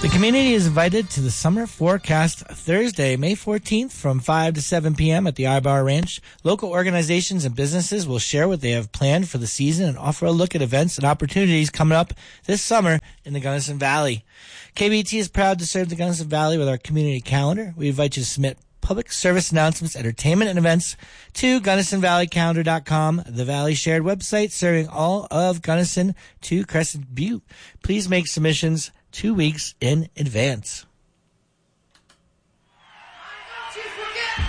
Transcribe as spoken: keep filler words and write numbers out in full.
The community is invited to the Summer Forecast Thursday, May fourteenth from five to seven p.m. at the I-Bar Ranch. Local organizations and businesses will share what they have planned for the season and offer a look at events and opportunities coming up this summer in the Gunnison Valley. K B T is proud to serve the Gunnison Valley with our community calendar. We invite you to submit public service announcements, entertainment, and events to Gunnison Valley Calendar dot com, the Valley shared website serving all of Gunnison to Crescent Butte. Please make submissions two weeks in advance.